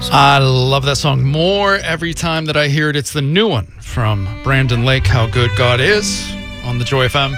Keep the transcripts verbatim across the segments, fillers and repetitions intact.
I love that song more every time that I hear it. It's the new one from Brandon Lake, How Good God Is, on the Joy F M.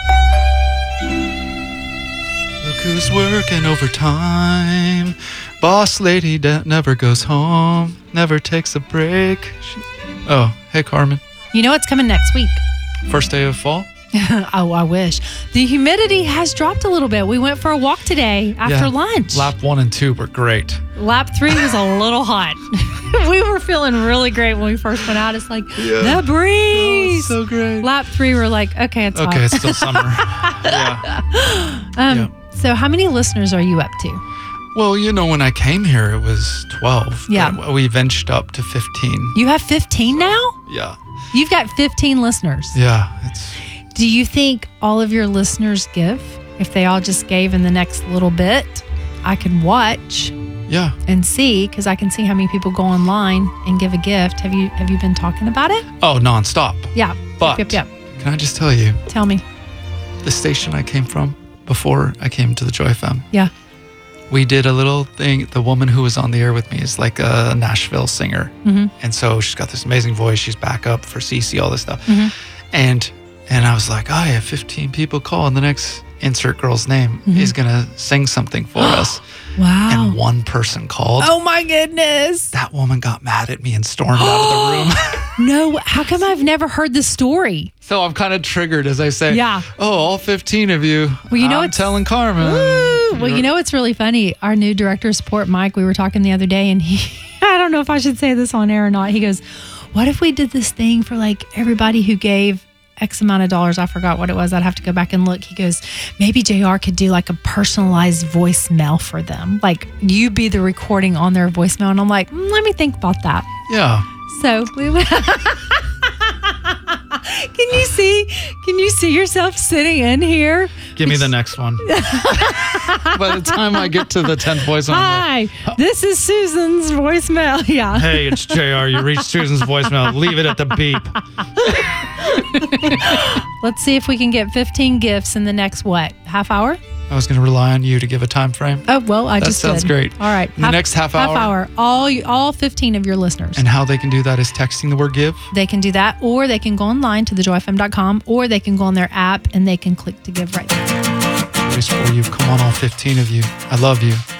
Look who's working overtime. Boss lady that never goes home, never takes a break. She... Oh, hey, Carmen. You know what's coming next week? First day of fall? Oh, I wish. The humidity has dropped a little bit. We went for a walk today after Yeah. lunch. Lap one and two were great. Lap three was a little hot. We were feeling really great when we first went out. It's like, Yeah. the breeze. Oh, so great. Lap three, we're like, okay, it's Okay, hot. it's still summer. Yeah. Um, yeah. So how many listeners are you up to? Well, you know, when I came here, it was twelve. Yeah. But we inched up to fifteen. You have fifteen now? Yeah. You've got fifteen listeners. Yeah. It's Do you think all of your listeners give? If they all just gave in the next little bit, I can watch yeah. and see, because I can see how many people go online and give a gift. Have you have you been talking about it? Oh, nonstop. Yeah. But Yep, yep, yep. can I just tell you, Tell me. the station I came from before I came to the Joy F M, Yeah. we did a little thing. The woman who was on the air with me is like a Nashville singer. Mm-hmm. And so she's got this amazing voice. She's back up for Cece, all this stuff. Mm-hmm. And and I was like, oh, I have fifteen people call, and the next insert girl's name Mm-hmm. is going to sing something for us. Wow. And one person called. Oh my goodness. That woman got mad at me and stormed out of the room. No, how come I've never heard this story? So I'm kind of triggered as I say, Yeah. oh, all fifteen of you. Well, you know, I'm it's- telling Carmen. Woo! Well, you know what's really funny? Our new director of support, Mike, we were talking the other day, and he, I don't know if I should say this on air or not. He goes, what if we did this thing for like everybody who gave X amount of dollars? I forgot what it was. I'd have to go back and look. He goes, maybe J R could do like a personalized voicemail for them. Like you be the recording on their voicemail. And I'm like, mm, let me think about that. Yeah. So we went. Can you see? Can you see yourself sitting in here? Give me the next one. By the time I get to the tenth voice, I'm like, Hi, this is Susan's voicemail. Yeah. hey, it's J R. You reached Susan's voicemail. Leave it at the beep. Let's see if we can get fifteen gifts in the next, what, half hour? I was going to rely on you to give a time frame. Oh, well, I That just sounds did. great. All right. In the next half hour? Half hour. All, you- all fifteen of your listeners. And how they can do that is texting the word give. They can do that, or they can go online to the joy f m dot com, or they can go on their app and they can click to give right there. Voice for you. Come on, all fifteen of you. I love you.